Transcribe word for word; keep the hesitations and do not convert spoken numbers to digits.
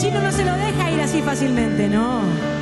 chino no se lo deja ir así fácilmente, no.